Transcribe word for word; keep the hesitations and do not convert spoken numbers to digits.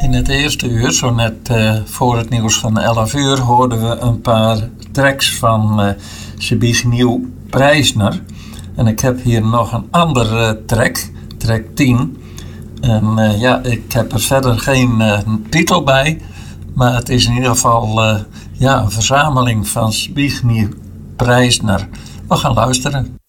In het eerste uur, zo net uh, voor het nieuws van elf uur, hoorden we een paar tracks van uh, Zbigniew Preisner. En ik heb hier nog een andere track, track tien. En uh, ja, ik heb er verder geen uh, titel bij, maar het is in ieder geval uh, ja, een verzameling van Zbigniew Preisner. We gaan luisteren.